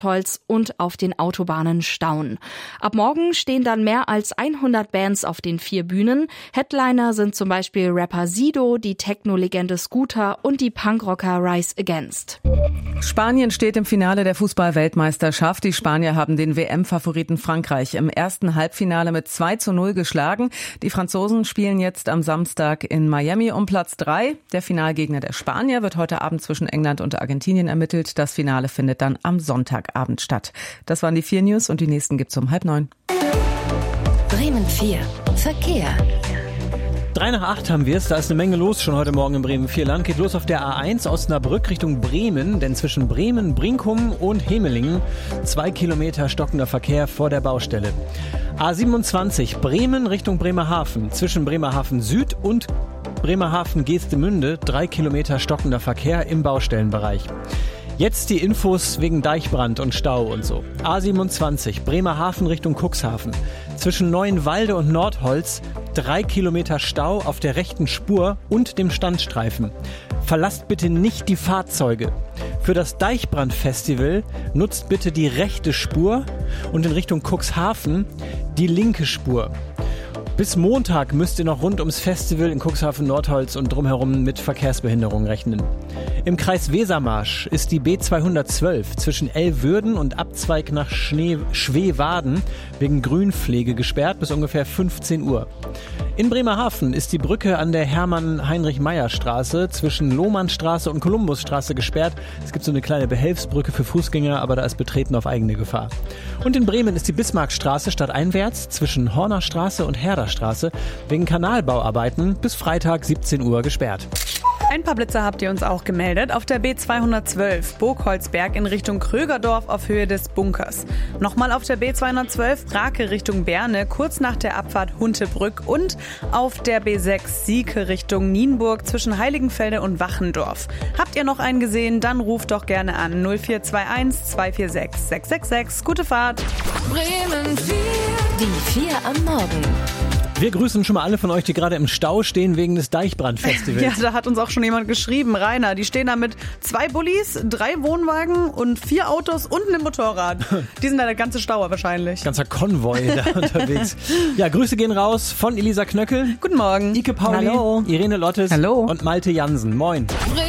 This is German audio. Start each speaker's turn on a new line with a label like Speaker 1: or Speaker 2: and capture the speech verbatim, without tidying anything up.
Speaker 1: Holz und auf den Autobahnen stauen. Ab morgen stehen dann mehr als hundert Bands auf den vier Bühnen. Headliner sind zum Beispiel Rapper Sido, die Techno-Legende Scooter und die Punkrocker Rise Against.
Speaker 2: Spanien steht im Finale der Fußball-Weltmeisterschaft. Die Spanier haben den W M-Favoriten Frankreich im ersten Halbfinale mit zwei zu null geschlagen. Die Franzosen spielen jetzt am Samstag in Miami um Platz drei. Der Finalgegner der Spanier wird heute Abend zwischen England und Argentinien ermittelt. Das Finale findet dann am Sonntagabend statt. Das waren die vier News und die nächsten gibt's um halb neun.
Speaker 3: Bremen vier. Verkehr.
Speaker 4: Drei nach acht haben wir es. Da ist eine Menge los schon heute Morgen in Bremen vier Land. Geht los auf der A eins Osnabrück Richtung Bremen, denn zwischen Bremen, Brinkum und Hemelingen zwei Kilometer stockender Verkehr vor der Baustelle. A siebenundzwanzig Bremen Richtung Bremerhaven, zwischen Bremerhaven Süd und Bremerhaven-Geestemünde drei Kilometer stockender Verkehr im Baustellenbereich. Jetzt die Infos wegen Deichbrand und Stau und so. A siebenundzwanzig Bremerhaven Richtung Cuxhaven. Zwischen Neuenwalde und Nordholz drei Kilometer Stau auf der rechten Spur und dem Standstreifen. Verlasst bitte nicht die Fahrzeuge. Für das Deichbrand-Festival nutzt bitte die rechte Spur und in Richtung Cuxhaven die linke Spur. Bis Montag müsst ihr noch rund ums Festival in Cuxhaven, Nordholz und drumherum mit Verkehrsbehinderungen rechnen. Im Kreis Wesermarsch ist die B zweihundertzwölf zwischen Elwürden und Abzweig nach Schnee- Schweewaden wegen Grünpflege gesperrt bis ungefähr fünfzehn Uhr. In Bremerhaven ist die Brücke an der Hermann-Heinrich-Meyer-Straße zwischen Lohmannstraße und Kolumbusstraße gesperrt. Es gibt so eine kleine Behelfsbrücke für Fußgänger, aber da ist Betreten auf eigene Gefahr. Und in Bremen ist die Bismarckstraße stadteinwärts zwischen Hornerstraße und Herderstraße wegen Kanalbauarbeiten bis Freitag siebzehn Uhr gesperrt.
Speaker 5: Ein paar Blitzer habt ihr uns auch gemeldet. Auf der B zweihundertzwölf Burgholzberg in Richtung Krögerdorf auf Höhe des Bunkers. Nochmal auf der B zweihundertzwölf Brake Richtung Berne, kurz nach der Abfahrt Huntebrück. Und auf der B sechs Sieke Richtung Nienburg zwischen Heiligenfelde und Wachendorf. Habt ihr noch einen gesehen? Dann ruft doch gerne an null vier zwei eins zwei vier sechs sechs sechs sechs. Gute Fahrt!
Speaker 3: Bremen vier. Die vier am Morgen.
Speaker 4: Wir grüßen schon mal alle von euch, die gerade im Stau stehen wegen des Deichbrand-Festivals.
Speaker 5: Ja, da hat uns auch schon jemand geschrieben, Rainer. Die stehen da mit zwei Bullis, drei Wohnwagen und vier Autos und einem Motorrad. Die sind da der ganze Stauer wahrscheinlich.
Speaker 4: Ganzer Konvoi da unterwegs. Ja, Grüße gehen raus von Elisa Knöckel.
Speaker 5: Guten Morgen.
Speaker 4: Ike Pauli,
Speaker 2: Hallo.
Speaker 4: Irene Lottes.
Speaker 2: Hallo.
Speaker 4: Und Malte Jansen. Moin.